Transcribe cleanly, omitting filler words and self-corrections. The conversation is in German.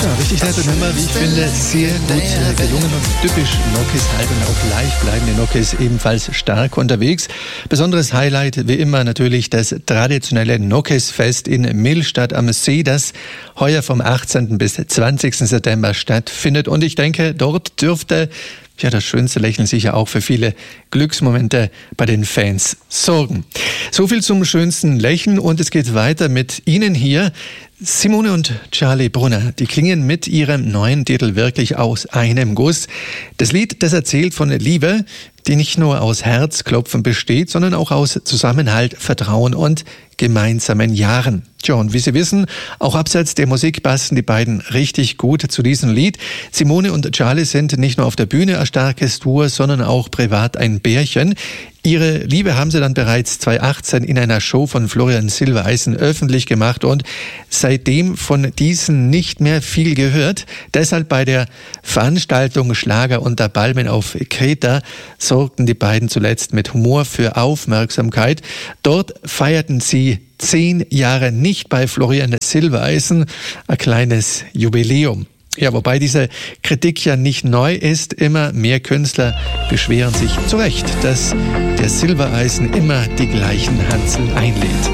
Ja, richtig nette Nummer, wie ich finde, sehr gut gelungen und typisch Nokis halt und auch live bleiben die Nokis ebenfalls stark unterwegs. Besonderes Highlight wie immer natürlich das traditionelle Nokis-Fest in Millstatt am See, das heuer vom 18. bis 20. September stattfindet und ich denke, dort dürfte das schönste Lächeln sicher auch für viele Glücksmomente bei den Fans sorgen. So viel zum schönsten Lächeln und es geht weiter mit Ihnen hier. Simone und Charlie Brunner, die klingen mit ihrem neuen Titel wirklich aus einem Guss. Das Lied, das erzählt von Liebe, die nicht nur aus Herzklopfen besteht, sondern auch aus Zusammenhalt, Vertrauen und gemeinsamen Jahren. Tja, und wie Sie wissen, auch abseits der Musik passen die beiden richtig gut zu diesem Lied. Simone und Charlie sind nicht nur auf der Bühne ein starkes Duo, sondern auch privat ein Pärchen. Ihre Liebe haben sie dann bereits 2018 in einer Show von Florian Silbereisen öffentlich gemacht und seitdem von diesen nicht mehr viel gehört. Deshalb bei der Veranstaltung Schlager unter Palmen auf Kreta sorgten die beiden zuletzt mit Humor für Aufmerksamkeit. Dort feierten sie 10 Jahre nicht bei Florian Silbereisen, ein kleines Jubiläum. Ja, wobei diese Kritik ja nicht neu ist. Immer mehr Künstler beschweren sich zu Recht, dass der Silbereisen immer die gleichen Hanseln einlädt.